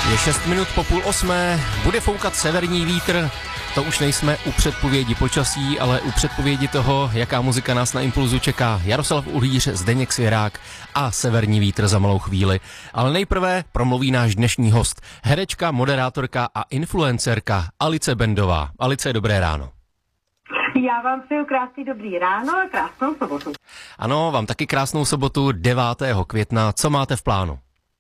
Je 6 minut po 7:30, bude foukat severní vítr, to už nejsme u předpovědi počasí, ale u předpovědi toho, jaká muzika nás na Impulzu čeká. Jaroslav Uhlíř, Zdeněk Svěrák a severní vítr za malou chvíli. Ale nejprve promluví náš dnešní host, herečka, moderátorka a influencerka Alice Bendová. Alice, dobré ráno. Já vám přeju krásný dobrý ráno a krásnou sobotu. Ano, vám taky krásnou sobotu 9. května. Co máte v plánu?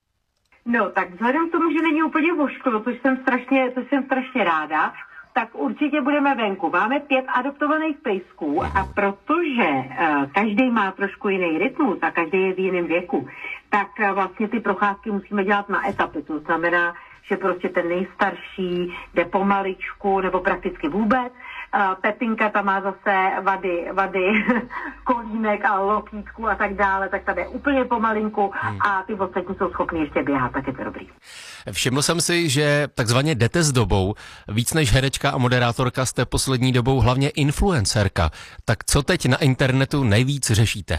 No, tak vzhledem k tomu, že není úplně vošklo, což jsem strašně ráda, tak určitě budeme venku. Máme 5 adoptovaných pejsků a protože každý má trošku jiný rytmus a každý je v jiném věku, tak vlastně ty procházky musíme dělat na etapy. To znamená, že prostě ten nejstarší jde pomaličku nebo prakticky vůbec. Petinka tam má zase vady kolínek a lokýtku a tak dále, tak tady je úplně pomalinku a ty ostatní jsou schopni ještě běhat, tak je to dobrý. Všiml jsem si, že takzvaně jdete s dobou. Víc než herečka a moderátorka jste poslední dobou hlavně influencerka. Tak co teď na internetu nejvíc řešíte?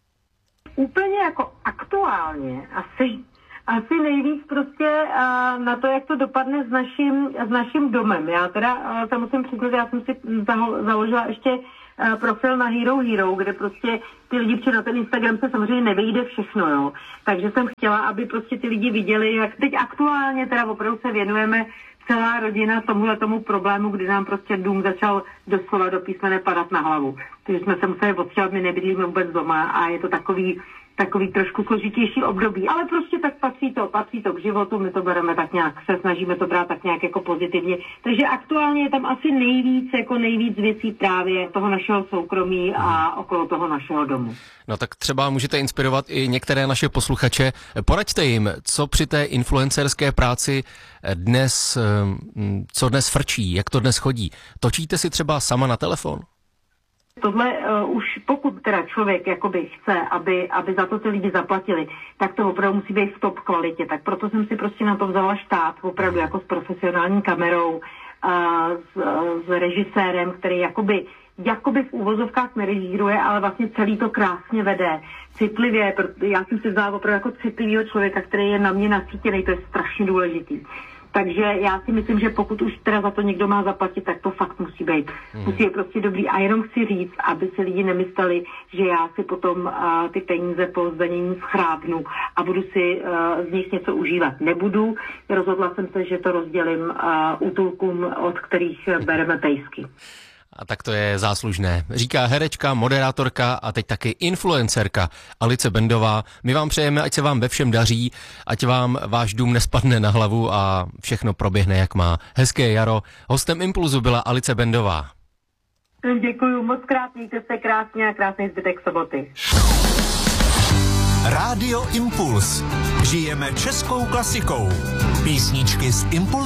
Úplně jako aktuálně asi nejvíc prostě na to, jak to dopadne s naším domem. Já teda se musím přiznat, já jsem si založila ještě profil na Hero, kde prostě ty lidi, protože na ten Instagram se samozřejmě nevejde všechno, jo. Takže jsem chtěla, aby prostě ty lidi viděli, jak teď aktuálně teda opravdu se věnujeme celá rodina tomu problému, kdy nám prostě dům začal doslova do písmene padat na hlavu. Takže jsme se museli odstěhovat, my nebydlíme vůbec doma a je to takový trošku složitější období, ale prostě tak patří to k životu, my to bereme tak nějak, se snažíme to brát tak nějak jako pozitivně. Takže aktuálně je tam asi nejvíc věcí právě toho našeho soukromí a okolo toho našeho domu. No tak třeba můžete inspirovat i některé naše posluchače. Poraďte jim, co při té influencerské práci co dnes frčí, jak to dnes chodí. Točíte si třeba sama na telefon? Tohle už pokud teda člověk jakoby chce, aby za to ty lidi zaplatili, tak to opravdu musí být v top kvalitě. Tak proto jsem si prostě na to vzala štáb, opravdu jako s profesionální kamerou, s režisérem, který jakoby v úvozovkách nerežíruje, ale vlastně celý to krásně vede, citlivě. Já jsem si vzala opravdu jako citlivýho člověka, který je na mě nacítěný, to je strašně důležitý. Takže já si myslím, že pokud už teda za to někdo má zaplatit, tak to fakt musí být. Musí být prostě dobrý. A jenom chci říct, aby si lidi nemysleli, že já si potom ty peníze po zdanění schrábnu a budu si z nich něco užívat. Nebudu. Rozhodla jsem se, že to rozdělím útulkům, od kterých bereme pejsky. A tak to je záslužné. Říká herečka, moderátorka a teď taky influencerka Alice Bendová. My vám přejeme, ať se vám ve všem daří, ať vám váš dům nespadne na hlavu a všechno proběhne jak má. Hezké jaro. Hostem Impulzu byla Alice Bendová. Děkuju moc krát, mějte se krásně a krásný zbytek soboty. Rádio Impuls. Žijeme českou klasikou. Písničky z Impulzu.